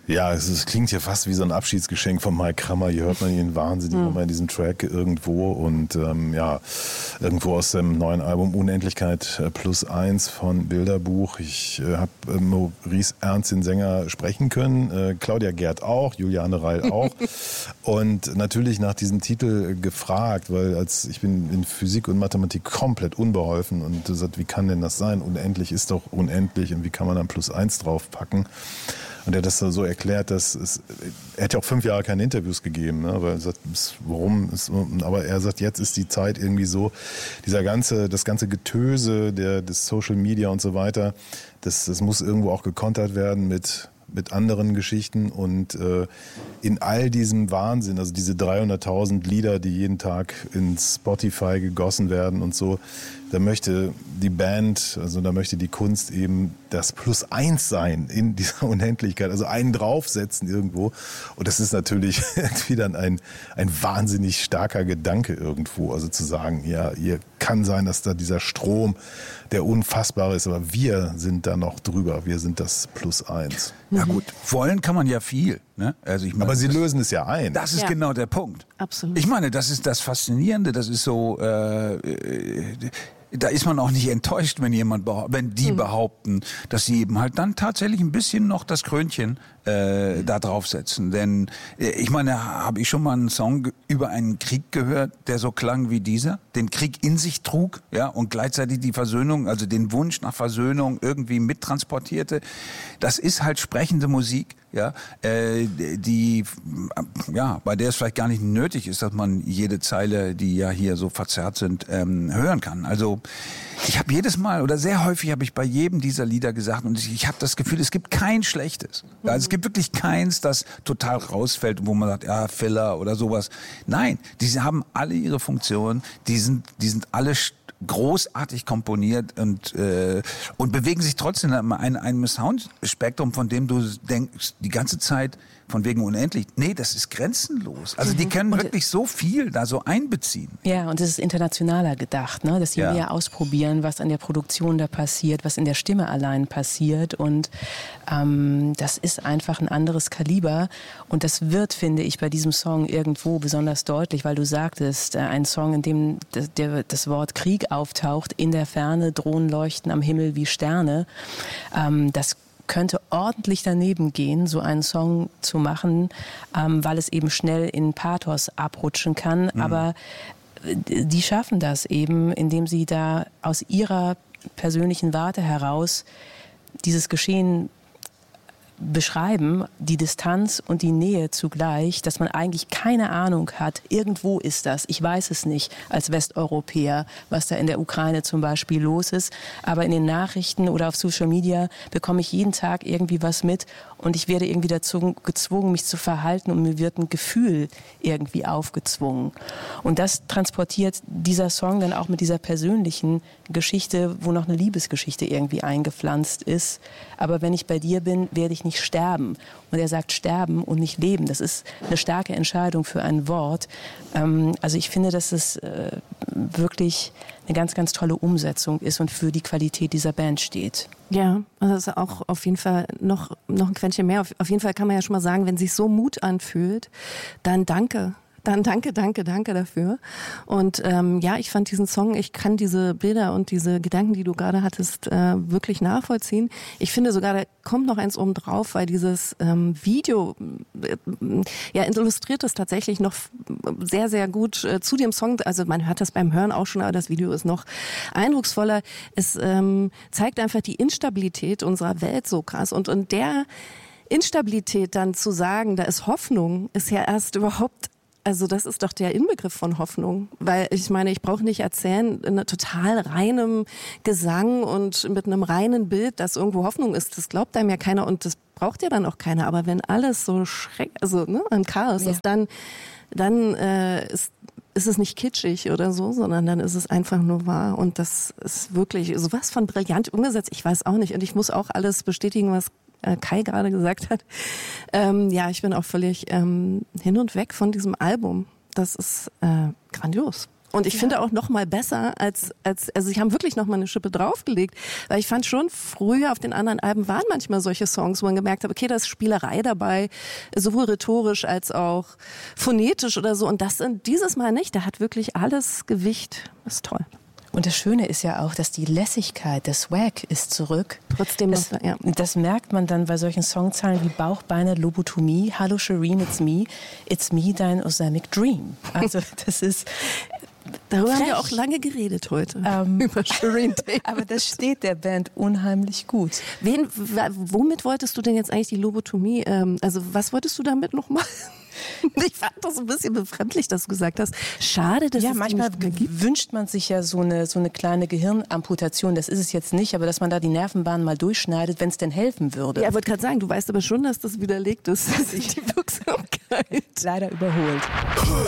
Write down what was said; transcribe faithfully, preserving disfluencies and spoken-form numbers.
Ja, es, es klingt ja fast wie so ein Abschiedsgeschenk von Mike Krammer. Hier hört man ihn wahnsinnig mhm. nochmal in diesem Track irgendwo. Und ähm, ja, irgendwo aus dem neuen Album Unendlichkeit plus eins von Bilderbuch. Ich äh, habe äh, Maurice Ernst, den Sänger, sprechen können. Äh, Claudia Gerd auch, Juliane Reil auch. Und natürlich nach diesem Titel gefragt, weil als ich bin in Physik und Mathematik komplett unbeholfen und gesagt, wie kann denn das sein? Unendlich ist doch unendlich und wie kann man dann plus eins draufpacken? Und er hat das so erklärt, dass es, er hat ja auch fünf Jahre keine Interviews gegeben, ne, weil er sagt, warum ist, aber er sagt, jetzt ist die Zeit irgendwie so, dieser ganze, das ganze Getöse der, des Social Media und so weiter, das, das muss irgendwo auch gekontert werden mit, mit anderen Geschichten und äh, in all diesem Wahnsinn, also diese dreihunderttausend Lieder, die jeden Tag in Spotify gegossen werden und so, da möchte die Band, also da möchte die Kunst eben das Plus eins sein in dieser Unendlichkeit, also einen draufsetzen irgendwo. Und das ist natürlich wieder ein, ein wahnsinnig starker Gedanke irgendwo, also zu sagen, ja, hier kann sein, dass da dieser Strom, der unfassbar ist, aber wir sind da noch drüber, wir sind das Plus eins. Ja gut, wollen kann man ja viel. Ne? Also ich meine, aber sie das, lösen es ja ein. Das ist ja. genau der Punkt. Absolut. Ich meine, das ist das Faszinierende, das ist so... Äh, äh, da ist man auch nicht enttäuscht, wenn jemand, wenn die mhm. behaupten, dass sie eben halt dann tatsächlich ein bisschen noch das Krönchen äh, da draufsetzen. Denn äh, ich meine, habe ich schon mal einen Song über einen Krieg gehört, der so klang wie dieser, den Krieg in sich trug, ja, und gleichzeitig die Versöhnung, also den Wunsch nach Versöhnung irgendwie mittransportierte. Das ist halt sprechende Musik, ja, äh, die, ja, bei der es vielleicht gar nicht nötig ist, dass man jede Zeile, die ja hier so verzerrt sind, ähm, hören kann. Also ich habe jedes Mal oder sehr häufig habe ich bei jedem dieser Lieder gesagt und ich, ich habe das Gefühl, es gibt kein schlechtes. Mhm. Also es gibt wirklich keins, das total rausfällt, wo man sagt, ja, Filler oder sowas. Nein, die haben alle ihre Funktionen, die sind, die sind alle großartig komponiert und äh, und bewegen sich trotzdem in einem, einem Soundspektrum, von dem du denkst, die ganze Zeit von wegen unendlich. Nee, das ist grenzenlos. Also die können und wirklich so viel da so einbeziehen. Ja, und es ist internationaler gedacht, ne? Dass sie ja. mehr ausprobieren, was an der Produktion da passiert, was in der Stimme allein passiert. Und ähm, das ist einfach ein anderes Kaliber. Und das wird, finde ich, bei diesem Song irgendwo besonders deutlich, weil du sagtest, äh, ein Song, in dem das, der, das Wort Krieg auftaucht, in der Ferne Drohnen leuchten am Himmel wie Sterne. Ähm, das könnte ordentlich daneben gehen, so einen Song zu machen, ähm, weil es eben schnell in Pathos abrutschen kann. Mhm. Aber die schaffen das eben, indem sie da aus ihrer persönlichen Warte heraus dieses Geschehen beschreiben, die Distanz und die Nähe zugleich, dass man eigentlich keine Ahnung hat, irgendwo ist das, ich weiß es nicht als Westeuropäer, was da in der Ukraine zum Beispiel los ist, aber in den Nachrichten oder auf Social Media bekomme ich jeden Tag irgendwie was mit und ich werde irgendwie dazu gezwungen, mich zu verhalten und mir wird ein Gefühl irgendwie aufgezwungen. Und das transportiert dieser Song dann auch mit dieser persönlichen Geschichte, wo noch eine Liebesgeschichte irgendwie eingepflanzt ist. Aber wenn ich bei dir bin, werde ich nicht sterben. Und er sagt sterben und nicht leben. Das ist eine starke Entscheidung für ein Wort. Ähm, also ich finde, dass es äh, wirklich eine ganz, ganz tolle Umsetzung ist und für die Qualität dieser Band steht. Ja, also das ist auch auf jeden Fall noch, noch ein Quäntchen mehr. Auf, auf jeden Fall kann man ja schon mal sagen, wenn sich so Mut anfühlt, dann danke. Dann danke, danke, danke dafür. Und ähm, ja, ich fand diesen Song, ich kann diese Bilder und diese Gedanken, die du gerade hattest, äh, wirklich nachvollziehen. Ich finde sogar, da kommt noch eins oben drauf, weil dieses ähm, Video äh, ja illustriert es tatsächlich noch sehr, sehr gut äh, zu dem Song. Also man hört das beim Hören auch schon, aber das Video ist noch eindrucksvoller. Es ähm, zeigt einfach die Instabilität unserer Welt so krass. Und in der Instabilität dann zu sagen, da ist Hoffnung, ist ja erst überhaupt Also das ist doch der Inbegriff von Hoffnung, weil ich meine, ich brauche nicht erzählen in total reinem Gesang und mit einem reinen Bild, dass irgendwo Hoffnung ist. Das glaubt einem ja keiner und das braucht ja dann auch keiner. Aber wenn alles so schreck, also ne, ein Chaos ja. ist, dann dann äh, ist ist es nicht kitschig oder so, sondern dann ist es einfach nur wahr und das ist wirklich sowas von brillant umgesetzt. Ich weiß auch nicht und ich muss auch alles bestätigen, was Kai gerade gesagt hat. Ähm, ja, ich bin auch völlig ähm, hin und weg von diesem Album. Das ist äh, grandios. Und ich ja. finde auch noch mal besser als, als, also sie haben wirklich noch mal eine Schippe draufgelegt, weil ich fand schon früher auf den anderen Alben waren manchmal solche Songs, wo man gemerkt hat, okay, da ist Spielerei dabei, sowohl rhetorisch als auch phonetisch oder so. Und das sind dieses Mal nicht. Da hat wirklich alles Gewicht. Das ist toll. Und das Schöne ist ja auch, dass die Lässigkeit, der Swag ist zurück. Trotzdem das, noch, ja. das merkt man dann bei solchen Songzeilen wie Bauch, Beine, Lobotomie, Hallo Shireen, it's me, it's me, dein Ozemic Dream. Also das ist... Darüber frech. Haben wir auch lange geredet heute. Ähm, über Shireen David. Aber das steht der Band unheimlich gut. Wen, womit wolltest du denn jetzt eigentlich die Lobotomie, ähm, also was wolltest du damit nochmal? Ich fand das ein bisschen befremdlich, dass du gesagt hast. Schade, dass ja, es manchmal nicht mehr gibt. Wünscht man sich ja so eine, so eine kleine Gehirnamputation. Das ist es jetzt nicht, aber dass man da die Nervenbahn mal durchschneidet, wenn es denn helfen würde. Ja, ich wollte gerade sagen, du weißt aber schon, dass das widerlegt ist. Das ist die Wirksamkeit. Leider überholt.